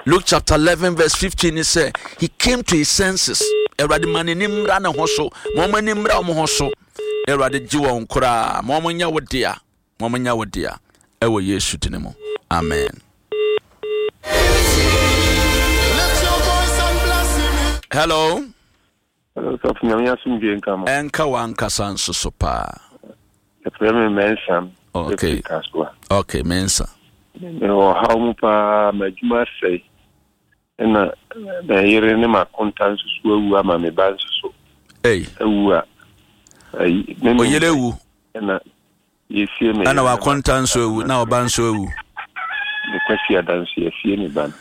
Luke chapter 11 verse 15 it said he came to his senses. Erade mani nimra na hoso, mama nimra mo hoso. Erade jiwa onkora, mama nya wodia, mama nya wodia. Ewo Yesu dinemo. Amen. Hello. Hello, so from your sumbi nkama. Enka wanka sanso sopa. Efrem mensa. Okay. Okay, mensa. No, how mupa majuma say. Na da yere ne ma kontan so wu ama me ba so. Hey. Wu a. Ai, me o yere wu. Na yesie me. Ana wa kontan so wu, na oban so wu. Me kwasi adanso yesie me ban.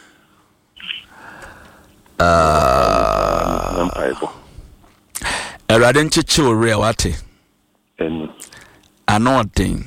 Erade nchichi ore wate. Anoden.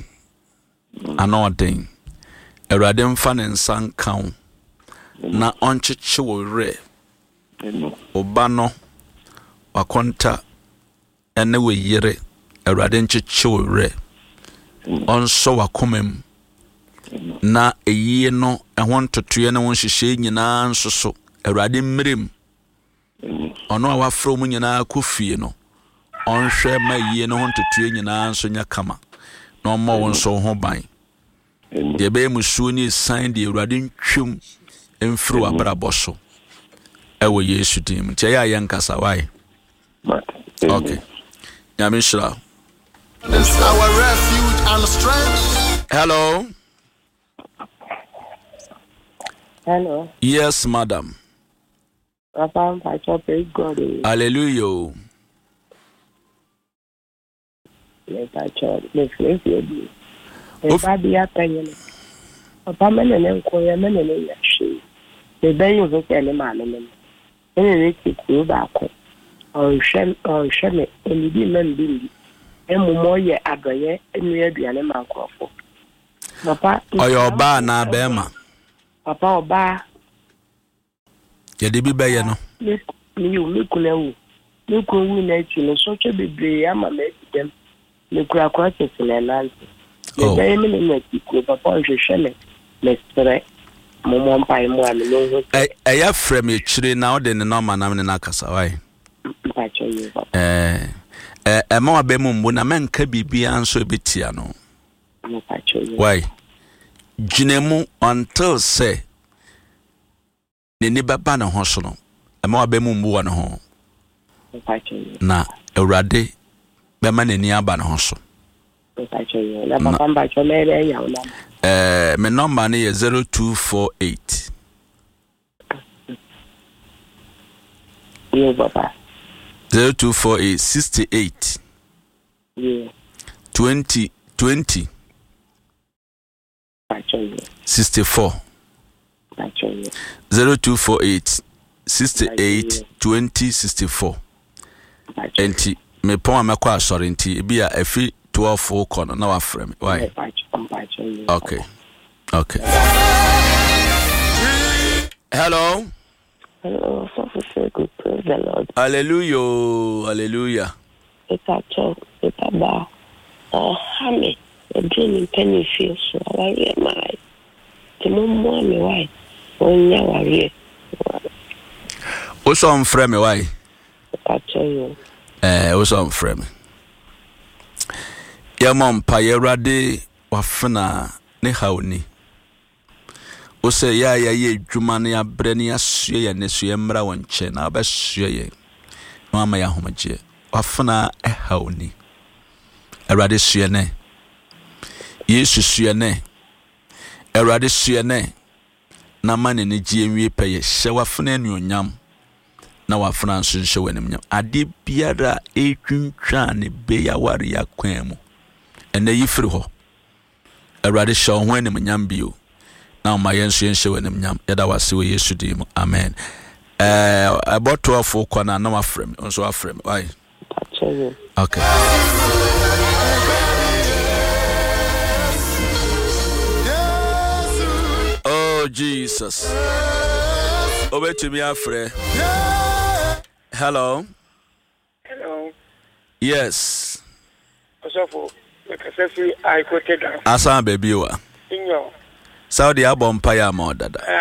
Erade mfa ne nsan kan. Na onchichi ore. Oba no wakonta ene we yere. Erade nchichi ore. Onso wakomem. Na eyi no ehon totoye na won hihye nyina nsoso. Erade mmerem. Ono awafro mu nyina akofie no. Onhwe ma yie no hontotue nyina nso nya kama. Na ommo won so ho ban. De be musuo ni sign de Erade ntwem emfiri abraboso. Ewo Yesu dim. Che ya yankasa why? Okay. Nyamishra. It's our refuge and strength. Hello. Hello. Yes, madam. Papa, praise God. Hallelujah. Yes, I church. Let's you. If I be a penny, Papa, men and Koya, men and she. The bay of any man. Any little back or shame, and you didn't and more ye abraye, and we had the animal crop. Papa, or your bar na bema. Papa, bar. Yedi bi be ye no. Me kula wu na chi no so che bebre ama me dem. Me kura kwa tete na nante. Me be me na ti ko papa hwehwe me stre. Mo mo mpa mo ame no ho. Ya frame e chire na o de ne no manam ne na kasa wai. Pa che you. Ma wa be mu mbu na menka bibia anso betia no. Pa che you. Why? Jinemu until say ni baba na ho so no. Ma wa be mu mbu wa no ho. Na Erade be ma nani aba na ho so. Na papa mba cho mere ya una. Me number ni 0248. Yo papa. 0248 68. Yeah. 20 64. 0248 68 20 64. Enti me pon amekwa asori nti bia efi 12 kono na wa frame. Why? Okay. Hello. Hello, so say good, praise the Lord. Hallelujah. It's a church, it's a bar. Oh, hammy, a dreaming penny feels so. I read my the mom, me why? When you are here. Also on frame, why? I tell you. Also on frame. Ya mom pa Erade wafena ne hauni. Ose ya ye dwuma ne abre ne asue ya ne sue mra wonche na abasue ye. No ama ya homaje. Wafena hauni. Erade sue ne. Yesu sue ne. Erade sue ne. Na mane ne gie nwie peye hye wafena anuonyam. Na wafena nso hye wanim. Ade biara etwintwa ne be ya ware ya kwan mu. Ene yifiri ho. Erade hye ho anim nyam bio. Na ma yenso yenhye wanim nyam. Yada wase we Yesu dim. Amen. About 12 kwana na wafrem. Onso wafrem. Why? Okay. Oh Jesus. Over to me afre. Hello. Yes. Osofo, I quoted Asa baby wa. Inyo. Saudi abompa ya mo dada.